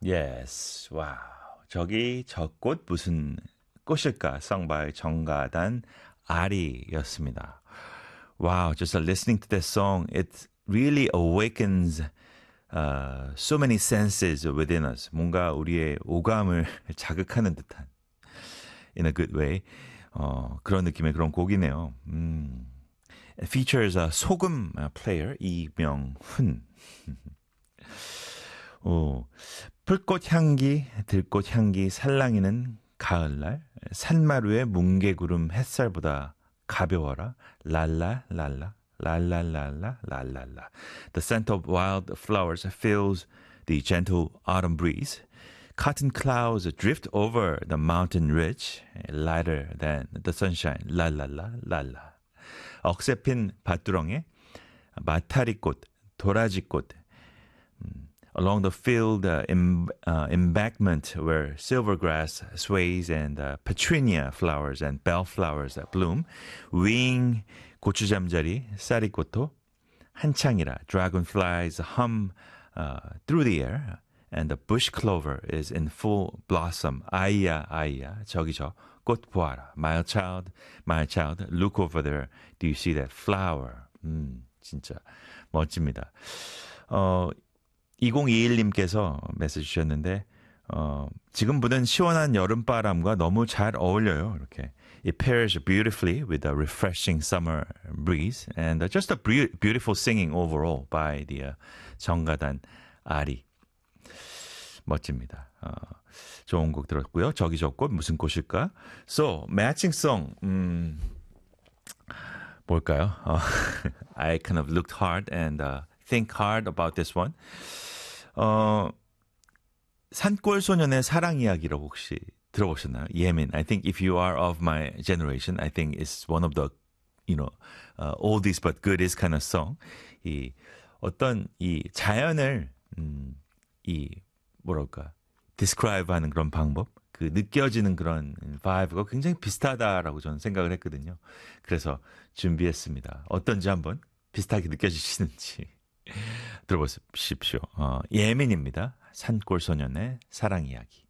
Yes. 와우. 저기 저 꽃 무슨 꽃일까? sung by 정가단 아리였습니다. Wow, just listening to this song, it really awakens so many senses within us. 뭔가 우리의 오감을 자극하는 듯한, in a good way. 그런 느낌의 그런 곡이네요. It features a 소금 player 이명훈. 오, 풀꽃 향기, 들꽃 향기 살랑이는 가을날 산마루의 뭉게구름 햇살보다 가벼워라 랄라랄라 랄랄랄라 랄랄라. The scent of wild flowers fills the gentle autumn breeze. Cotton clouds drift over the mountain ridge, lighter than the sunshine. 랄랄라 랄라. 억새핀 밭두렁에 마타리꽃, 도라지꽃, along the field embankment where silver grass sways and petunia flowers and bellflowers bloom, wing 고추잠자리 쌀이꽃도 한창이라 dragonflies hum through the air and the bush clover is in full blossom. 아이야 아이야 저기 저 꽃 보아라. My child, look over there. Do you see that flower? 진짜 멋집니다. 2021님께서 메시지 주셨는데 지금 부는 시원한 여름바람과 너무 잘 어울려요. 이렇게 It pairs beautifully with a refreshing summer breeze and just a beautiful singing overall by the 정가단 아리. 멋집니다. 좋은 곡 들었고요. 저기 저 꽃 무슨 꽃일까? So, matching song. 뭘까요? I kind of looked hard and think hard about this one. 산골소년의 사랑 이야기라고 혹시 들어보셨나요? 예민. I think if you are of my generation, I think it's one of the, oldies but goodies kind of song. 이 어떤 이 자연을 뭐랄까 describe 하는 그런 방법, 그 느껴지는 그런 vibe가 굉장히 비슷하다라고 저는 생각을 했거든요. 그래서 준비했습니다. 어떤지 한번 비슷하게 느껴지시는지 들어보십시오. 예민입니다. 산골소년의 사랑 이야기.